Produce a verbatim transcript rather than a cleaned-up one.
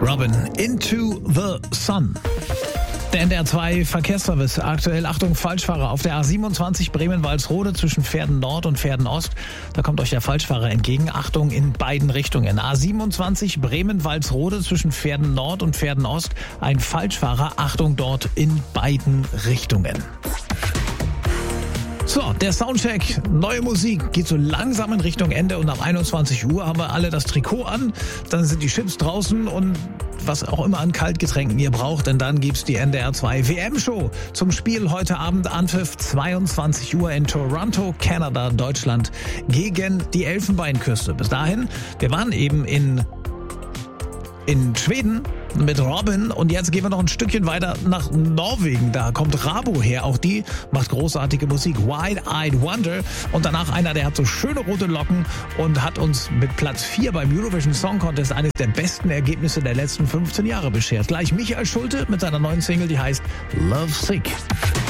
Robin, Into the Sun. Der N D R zwei Verkehrsservice. Aktuell, Achtung, Falschfahrer auf der A siebenundzwanzig Bremen-Walsrode zwischen Verden Nord und Verden Ost. Da kommt euch der Falschfahrer entgegen. Achtung in beiden Richtungen. A siebenundzwanzig Bremen-Walsrode zwischen Verden Nord und Verden Ost. Ein Falschfahrer. Achtung dort in beiden Richtungen. So, der Soundcheck, neue Musik, geht so langsam in Richtung Ende und ab einundzwanzig Uhr haben wir alle das Trikot an, dann sind die Chips draußen und was auch immer an Kaltgetränken ihr braucht, denn dann gibt's die N D R zwei W M-Show zum Spiel heute Abend Anpfiff zweiundzwanzig Uhr in Toronto, Kanada, Deutschland gegen die Elfenbeinküste. Bis dahin, wir waren eben in in Schweden mit Robin und jetzt gehen wir noch ein Stückchen weiter nach Norwegen. Da kommt Rabo her, auch die macht großartige Musik. Wide-Eyed Wonder und danach einer, der hat so schöne rote Locken und hat uns mit Platz vier beim Eurovision Song Contest eines der besten Ergebnisse der letzten fünfzehn Jahre beschert. Gleich Michael Schulte mit seiner neuen Single, die heißt Love Sick.